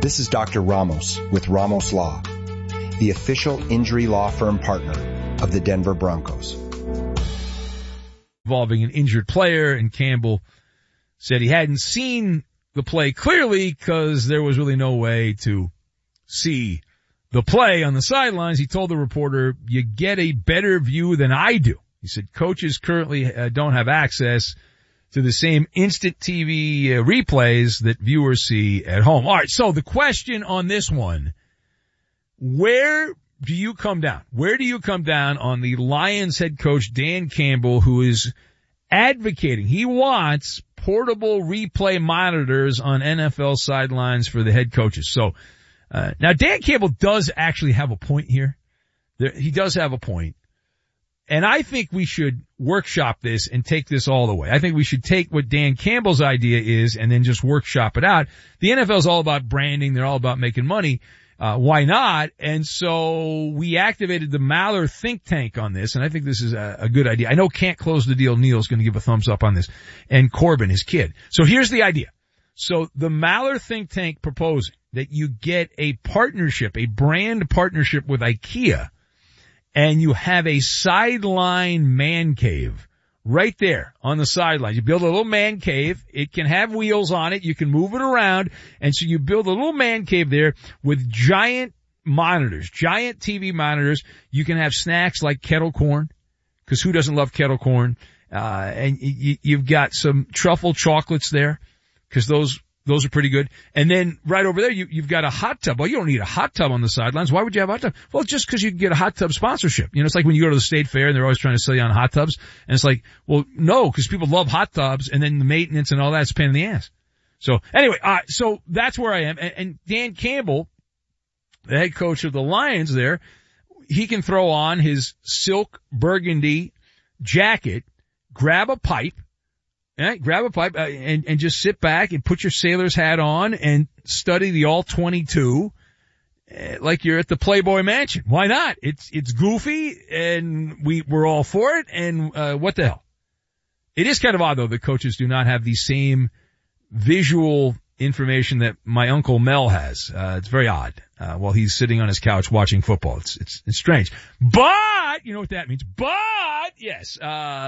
This is Dr. Ramos with Ramos Law, the official injury law firm partner of the Denver Broncos. Involving an injured player, and Campbell said he hadn't seen the play clearly because there was really no way to see the play on the sidelines. He told the reporter, "You get a better view than I do." He said coaches currently don't have access to the same instant TV replays that viewers see at home. All right, so the question on this one, where do you come down? Where do you come down on the Lions head coach Dan Campbell, who is advocating, he wants portable replay monitors on NFL sidelines for the head coaches? So now Dan Campbell does actually have a point here. He does have a point. And I think we should workshop this and take this all the way. I think we should take what Dan Campbell's idea is and then just workshop it out. The NFL is all about branding. They're all about making money. Why not? And so we activated the Maller think tank on this, and I think this is a good idea. I know Can't Close the Deal Neil's going to give a thumbs up on this, and Corbin, his kid. So here's the idea. So the Maller think tank proposing that you get a partnership, a brand partnership with IKEA, and you have a sideline man cave right there on the sideline. You build a little man cave. It can have wheels on it. You can move it around. And so you build a little man cave there with giant monitors, giant TV monitors. You can have snacks like kettle corn, because who doesn't love kettle corn? And you've got some truffle chocolates there, because those are pretty good. And then right over there, you've got a hot tub. Well, you don't need a hot tub on the sidelines. Why would you have a hot tub? Well, just because you can get a hot tub sponsorship. You know, it's like when you go to the state fair and they're always trying to sell you on hot tubs. And it's like, well, no, because people love hot tubs, and then the maintenance and all that's a pain in the ass. So anyway, so that's where I am. And Dan Campbell, the head coach of the Lions there, he can throw on his silk burgundy jacket, grab a pipe, and just sit back and put your sailor's hat on and study the All-22 like you're at the Playboy Mansion. Why not? It's goofy, and we're all for it, and what the hell? It is kind of odd, though, that coaches do not have the same visual information that my Uncle Mel has. It's very odd, while he's sitting on his couch watching football. It's strange. But, you know what that means. But, yes,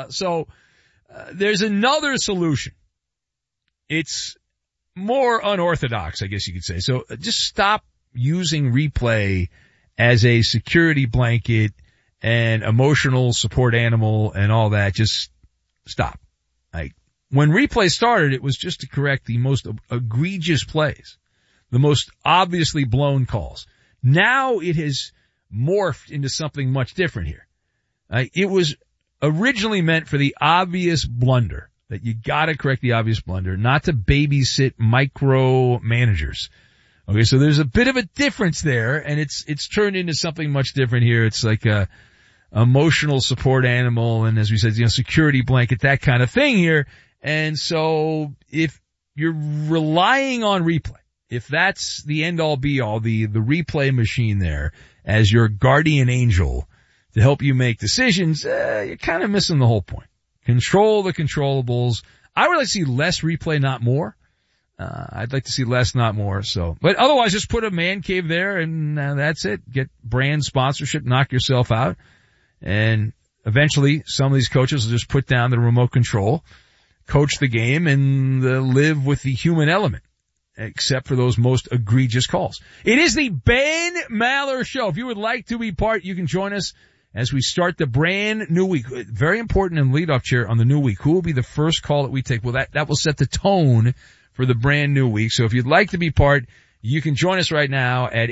there's another solution. It's more unorthodox, I guess you could say. So just stop using replay as a security blanket and emotional support animal and all that. Just stop. Like, when replay started, it was just to correct the most egregious plays, the most obviously blown calls. Now it has morphed into something much different here. It was originally meant for the obvious blunder, that you gotta correct the obvious blunder, not to babysit micro managers. Okay, so there's a bit of a difference there, and it's turned into something much different here. It's like a emotional support animal, and as we said, security blanket, that kind of thing here. And so if you're relying on replay, if that's the end all be all, the replay machine there as your guardian angel to help you make decisions, you're kind of missing the whole point. Control the controllables. I would like to see less replay, not more. I'd like to see less, not more. So, but otherwise, just put a man cave there, and that's it. Get brand sponsorship, knock yourself out, and eventually, some of these coaches will just put down the remote control, coach the game, and live with the human element, except for those most egregious calls. It is the Ben Maller Show. If you would like to be part, you can join us as we start the brand new week. Very important in leadoff chair on the new week. Who will be the first call that we take? Well, that will set the tone for the brand new week. So if you'd like to be part, you can join us right now at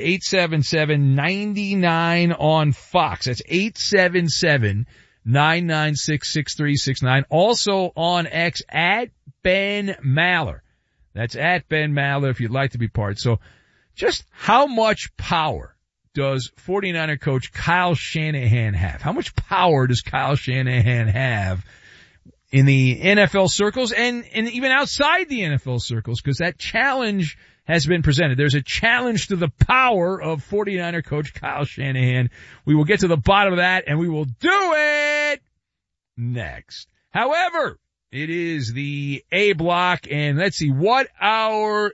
877-99 on Fox. That's 877-996-6369. Also on X at Ben Maller. That's at Ben Maller if you'd like to be part. So just how much power does 49er coach Kyle Shanahan have? How much power does Kyle Shanahan have in the NFL circles and even outside the NFL circles? Because that challenge has been presented. There's a challenge to the power of 49er coach Kyle Shanahan. We will get to the bottom of that, and we will do it next. However, it is the A block, and let's see what our